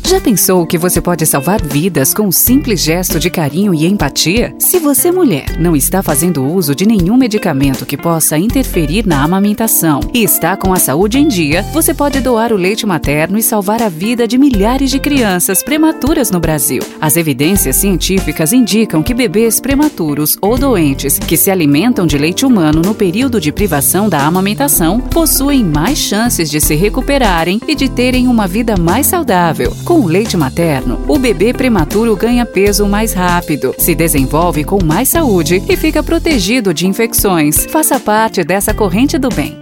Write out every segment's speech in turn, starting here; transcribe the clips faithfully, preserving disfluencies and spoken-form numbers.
Já pensou que você pode salvar vidas com um simples gesto de carinho e empatia? Se você, mulher, não está fazendo uso de nenhum medicamento que possa interferir na amamentação e está com a saúde em dia, você pode doar o leite materno e salvar a vida de milhares de crianças prematuras no Brasil. As evidências científicas indicam que bebês prematuros ou doentes que se alimentam de leite humano no período de privação da amamentação possuem mais chances de se recuperarem e de terem uma vida mais saudável. Com o leite materno, o bebê prematuro ganha peso mais rápido, se desenvolve com mais saúde e fica protegido de infecções. Faça parte dessa corrente do bem.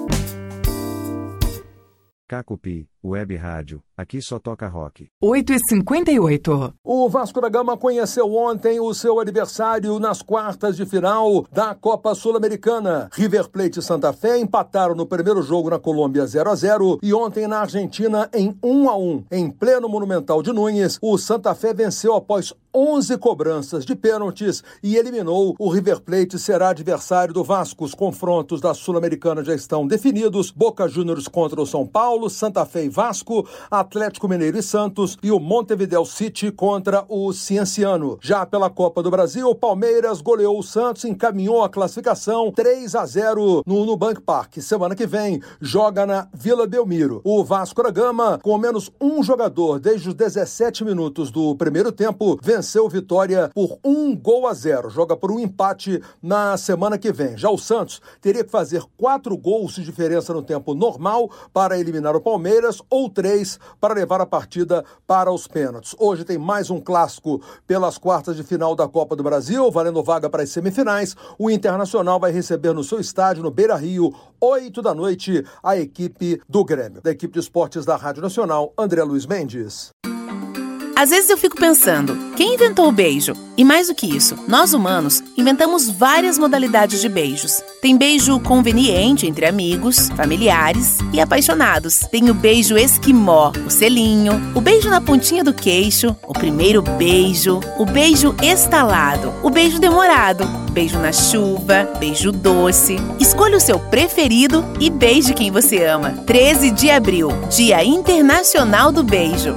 Cacopi, Web Rádio, aqui só toca rock. oito e cinquenta e oito. O Vasco da Gama conheceu ontem o seu adversário nas quartas de final da Copa Sul-Americana. River Plate e Santa Fé empataram no primeiro jogo na Colômbia zero a zero e ontem na Argentina em um a um. Em pleno Monumental de Núñez, o Santa Fé venceu após onze cobranças de pênaltis e eliminou o River Plate, será adversário do Vasco. Os confrontos da Sul-Americana já estão definidos: Boca Juniors contra o São Paulo, Santa Fé e Vasco, Atlético Mineiro e Santos e o Montevideo City contra o Cienciano. Já pela Copa do Brasil, o Palmeiras goleou o Santos e encaminhou a classificação três a zero no Nubank Park. Semana que vem joga na Vila Belmiro. O Vasco da Gama, com menos um jogador desde os dezessete minutos do primeiro tempo, venceu Vitória por um gol a zero. Joga por um empate na semana que vem. Já o Santos teria que fazer quatro gols de diferença no tempo normal para eliminar o Palmeiras ou três para levar a partida para os pênaltis. Hoje tem mais um clássico pelas quartas de final da Copa do Brasil, valendo vaga para as semifinais. O Internacional vai receber no seu estádio, no Beira-Rio, oito da noite, a equipe do Grêmio. Da equipe de esportes da Rádio Nacional, André Luiz Mendes. Às vezes eu fico pensando, quem inventou o beijo? E mais do que isso, nós humanos inventamos várias modalidades de beijos. Tem beijo conveniente entre amigos, familiares e apaixonados. Tem o beijo esquimó, o selinho, o beijo na pontinha do queixo, o primeiro beijo, o beijo estalado, o beijo demorado, beijo na chuva, beijo doce. Escolha o seu preferido e beije quem você ama. treze de abril, Dia Internacional do Beijo.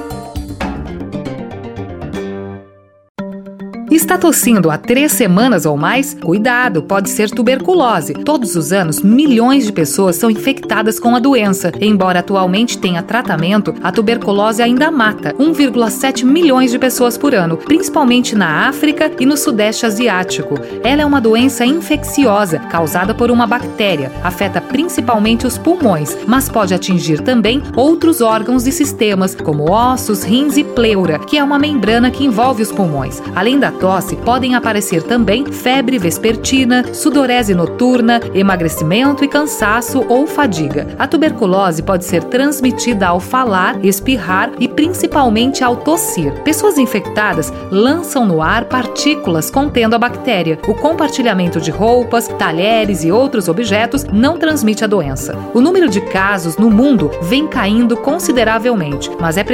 Está tossindo há três semanas ou mais? Cuidado, pode ser tuberculose. Todos os anos, milhões de pessoas são infectadas com a doença. Embora atualmente tenha tratamento, a tuberculose ainda mata um vírgula sete milhões de pessoas por ano, principalmente na África e no Sudeste Asiático. Ela é uma doença infecciosa causada por uma bactéria. Afeta principalmente os pulmões, mas pode atingir também outros órgãos e sistemas, como ossos, rins e pleura, que é uma membrana que envolve os pulmões. Além da tosse, podem aparecer também febre vespertina, sudorese noturna, emagrecimento e cansaço ou fadiga. A tuberculose pode ser transmitida ao falar, espirrar e principalmente ao tossir. Pessoas infectadas lançam no ar partículas contendo a bactéria. O compartilhamento de roupas, talheres e outros objetos não transmite a doença. O número de casos no mundo vem caindo consideravelmente, mas é